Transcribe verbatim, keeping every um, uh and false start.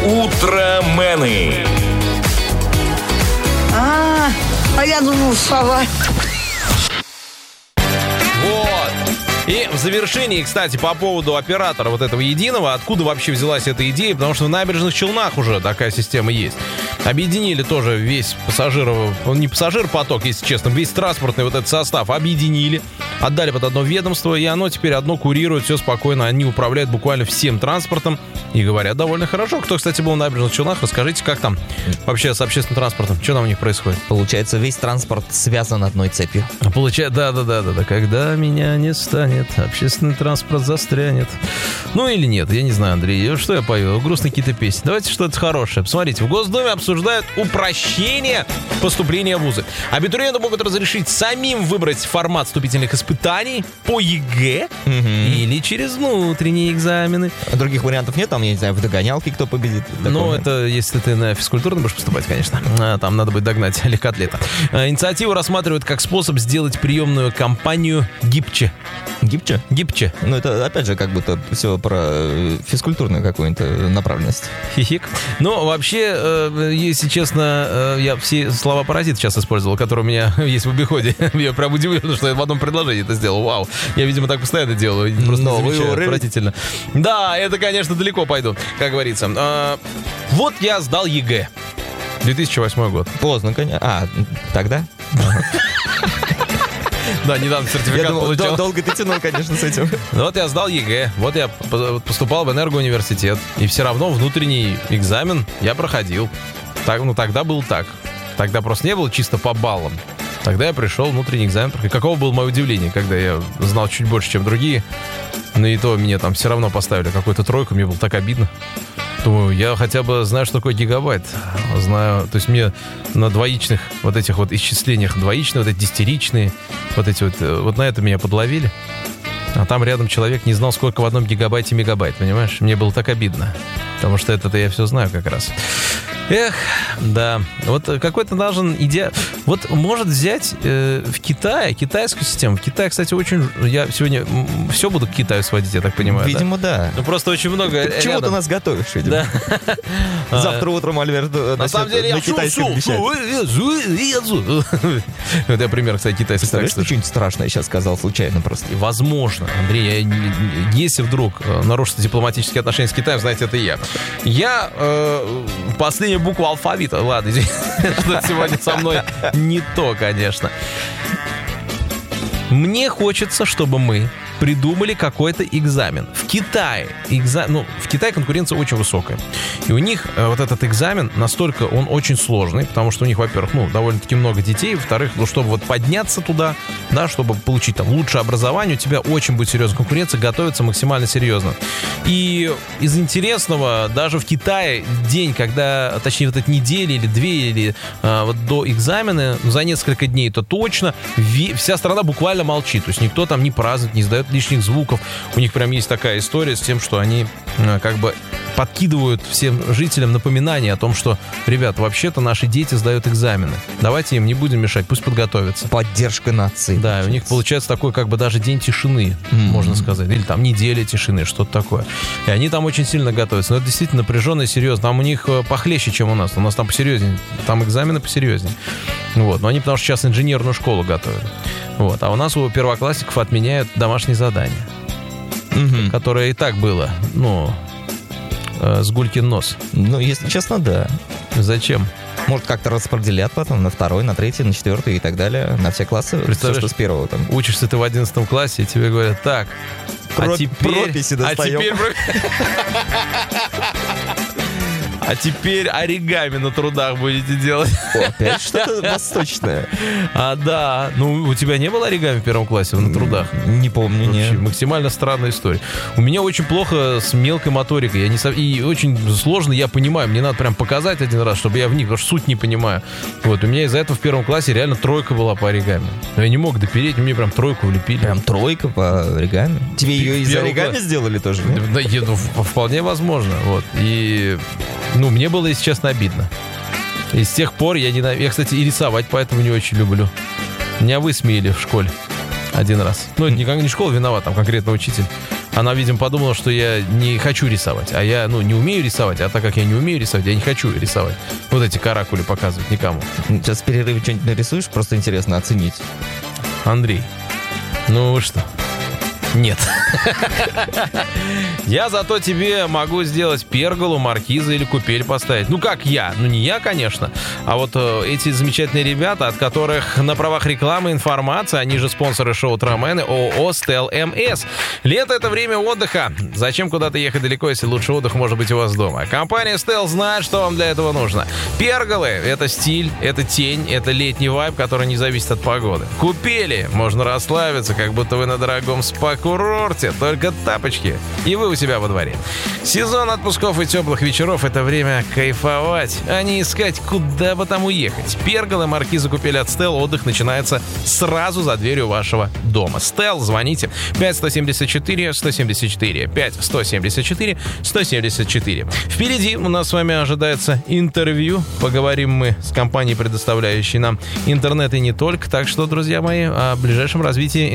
Утромены. А, а я думал, сова. Вот. И в завершении, кстати, по поводу оператора вот этого единого, откуда вообще взялась эта идея, потому что в Набережных Челнах уже такая система есть. Объединили тоже весь пассажиров, не пассажир-поток, если честно, весь транспортный вот этот состав объединили, отдали под одно ведомство, и оно теперь одно курирует, все спокойно, они управляют буквально всем транспортом и говорят довольно хорошо. Кто, кстати, был в Набережных Челнах, расскажите, как там вообще с общественным транспортом, что там у них происходит? Получается, весь транспорт связан одной цепью. Получается, да-да-да-да, когда меня не станет, общественный транспорт застрянет. Ну или нет, я не знаю, Андрей, что я пою, грустные какие-то песни. Давайте что-то хорошее. Посмотрите, в Госдуме обсуждают упрощение поступления в вузы. Абитуриенты могут разрешить самим выбрать формат вступительных испытаний по ЕГЭ угу. или через внутренние экзамены. А других вариантов нет? Там, я не знаю, в догонялке кто победит? Ну, это если ты на физкультурно будешь поступать, конечно. Там надо будет догнать легкоатлета. Инициативу рассматривают как способ сделать приемную кампанию гибче. Гибче? Гибче. Ну, это, опять же, как будто все про физкультурную какую-то направленность. Хихик. Ну, вообще, э, если честно, э, я все слова паразит сейчас использовал, которые у меня есть в обиходе. Я прям удивлен, что я в одном предложении это сделал. Вау. Я, видимо, так постоянно делаю. Просто новый замечаю, уровень. Отвратительно. Да, это, конечно, далеко пойду, как говорится. Э, вот я сдал ЕГЭ. две тысячи восьмой год. Поздно, конечно. А, тогда? Да, недавно сертификат я думал, получил. Долго ты тянул, конечно, с этим. Вот я сдал ЕГЭ, вот я поступал в энергоуниверситет, и все равно внутренний экзамен я проходил. Так, ну, тогда был так. Тогда просто не было чисто по баллам. Тогда я пришел, внутренний экзамен. И каково было мое удивление, когда я знал чуть больше, чем другие. Но и то мне там все равно поставили какую-то тройку, мне было так обидно. Думаю, я хотя бы знаю, что такое гигабайт. Знаю, то есть мне на двоичных вот этих вот исчислениях, двоичные, вот эти десятиричные, вот эти вот, вот на это меня подловили. А там рядом человек не знал, сколько в одном гигабайте мегабайт, понимаешь? Мне было так обидно, потому что это-то я все знаю как раз. Эх, да. Вот какой-то должен идея... Вот может взять э, в Китае китайскую систему. В Китае, кстати, очень... Я сегодня все буду к Китаю сводить, я так понимаю. Видимо, да. да. Ну просто очень много... Ты чего ты нас готовишь, видимо. Да. Завтра утром Альберт на самом деле на китайском вещает. Вот я пример, кстати, китайский. Представляешь, что что-нибудь страшное сейчас сказал случайно просто. Возможно, Андрей, я, если вдруг нарушатся дипломатические отношения с Китаем, знаете, это я. Я э, последнюю букву алфавита, ладно, что сегодня со мной не то, конечно. Мне хочется, чтобы мы придумали какой-то экзамен. В Китае, экза... ну, в Китае конкуренция очень высокая. И у них э, вот этот экзамен настолько, он очень сложный, потому что у них, во-первых, ну, довольно-таки много детей, во-вторых, ну, чтобы вот подняться туда, да, чтобы получить там лучшее образование, у тебя очень будет серьезная конкуренция, готовиться максимально серьезно. И из интересного, даже в Китае день, когда, точнее, вот эта неделя или две, или э, вот до экзамена, ну, за несколько дней это точно, ве... вся страна буквально молчит, то есть никто там не празднует, не сдает лишних звуков. У них прям есть такая история с тем, что они э, как бы подкидывают всем жителям напоминание о том, что, ребят, вообще-то наши дети сдают экзамены. Давайте им не будем мешать, пусть подготовятся. Поддержка нации. Да, получается. У них получается такой как бы даже день тишины, mm-hmm. можно сказать. Или там неделя тишины, что-то такое. И они там очень сильно готовятся. Но это действительно напряженно и серьезно. Там у них похлеще, чем у нас. У нас там посерьезнее. Там экзамены посерьезнее. Вот. Но они потому что сейчас инженерную школу готовят. Вот. А у нас у первоклассников отменяют домашние задания. Mm-hmm. Которое и так было. Ну... с гулькин нос. Ну, если честно, да. Зачем? Может, как-то распределят потом на второй, на третий, на четвертый и так далее, на все классы. Все, что с первого там. Учишься ты в одиннадцатом классе, и тебе говорят, так, Про- а теперь... прописи достаем. А теперь... А теперь оригами на трудах будете делать. О, опять что-то восточное. А, да. Ну, у тебя не было оригами в первом классе на трудах? Не помню, вообще, нет. Максимально странная история. У меня очень плохо с мелкой моторикой. Я не со... И очень сложно, я понимаю. Мне надо прям показать один раз, чтобы я в них, потому что суть не понимаю. Вот, у меня из-за этого в первом классе реально тройка была по оригами. Но я не мог допереть, мне прям тройку влепили. Прям тройка по оригами? Тебе ее из оригами класс... сделали тоже? Да, да, ну, вполне возможно. Вот. И... Ну, мне было, если честно, обидно. И с тех пор я ненавижу... Я, кстати, и рисовать поэтому не очень люблю. Меня высмеяли в школе один раз. Ну, это не, не школа виновата, там конкретно учитель. Она, видимо, подумала, что я не хочу рисовать. А я, ну, не умею рисовать. А так как я не умею рисовать, я не хочу рисовать. Вот эти каракули показывать никому. Сейчас в перерыве что-нибудь нарисуешь? Просто интересно оценить. Андрей, ну вы что? Нет. Я зато тебе могу сделать перголу, маркиза или купель поставить. Ну, как я. Ну, не я, конечно. А вот э, эти замечательные ребята, от которых на правах рекламы информация, они же спонсоры шоу «Трамены», ООО «Стел эм эс». Лето — это время отдыха. Зачем куда-то ехать далеко, если лучший отдых может быть у вас дома? Компания «Стел» знает, что вам для этого нужно. Перголы — это стиль, это тень, это летний вайб, который не зависит от погоды. Купели — можно расслабиться, как будто вы на дорогом спа курорте, только тапочки, и вы у себя во дворе. Сезон отпусков и теплых вечеров — это время кайфовать, а не искать, куда бы там уехать. Перголы, маркизы, купели от Стел. Отдых начинается сразу за дверью вашего дома. Стел, звоните. пять сто семьдесят четыре сто семьдесят четыре. пять сто семьдесят четыре сто семьдесят четыре. Впереди у нас с вами ожидается интервью. Поговорим мы с компанией, предоставляющей нам интернет и не только. Так что, друзья мои, о ближайшем развитии